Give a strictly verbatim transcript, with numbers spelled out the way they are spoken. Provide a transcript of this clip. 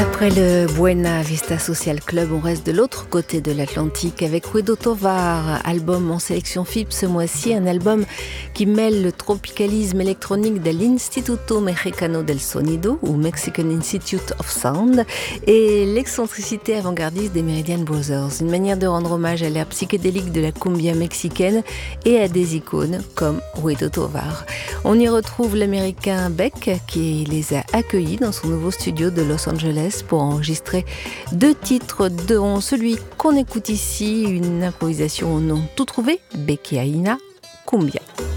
Après le Buena Vista Social Club, on reste de l'autre côté de l'Atlantique avec Ruedo Tovar, album en sélection F I P ce mois-ci, un album qui mêle le tropicalisme électronique de l'Instituto Mexicano del Sonido ou Mexican Institute of Sound et l'excentricité avant-gardiste des Meridian Brothers, une manière de rendre hommage à l'ère psychédélique de la cumbia mexicaine et à des icônes comme Ruedo Tovar. On y retrouve l'américain Beck qui les a accueillis dans son nouveau studio de Los Angeles pour enregistrer deux titres, dont celui qu'on écoute ici, une improvisation au nom tout trouvé, Becchiaina Cumbia.